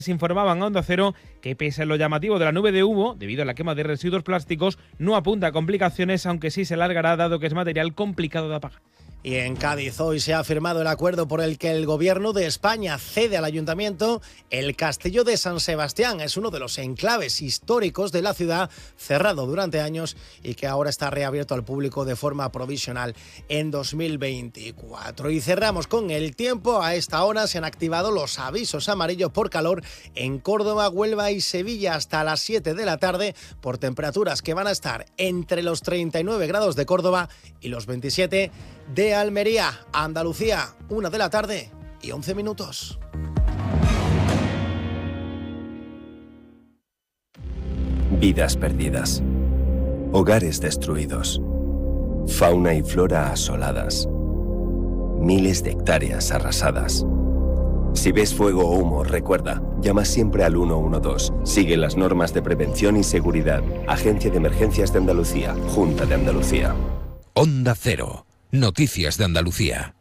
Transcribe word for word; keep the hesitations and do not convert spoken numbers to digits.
Se informaban a Onda Cero que pese a lo llamativo de la nube de humo, debido a la quema de residuos plásticos, no apunta a complicaciones, aunque sí se alargará dado que es material complicado de apagar. Y en Cádiz hoy se ha firmado el acuerdo por el que el Gobierno de España cede al Ayuntamiento el Castillo de San Sebastián. Es uno de los enclaves históricos de la ciudad, cerrado durante años y que ahora está reabierto al público de forma provisional en dos mil veinticuatro. Y cerramos con el tiempo. A esta hora se han activado los avisos amarillos por calor en Córdoba, Huelva y Sevilla hasta las siete de la tarde por temperaturas que van a estar entre los treinta y nueve grados de Córdoba y los veintisiete de Almería. Andalucía, una de la tarde y once minutos. Vidas perdidas, hogares destruidos, fauna y flora asoladas, miles de hectáreas arrasadas. Si ves fuego o humo, recuerda, llama siempre al uno uno dos. Sigue las normas de prevención y seguridad. Agencia de Emergencias de Andalucía, Junta de Andalucía. Onda Cero. Noticias de Andalucía.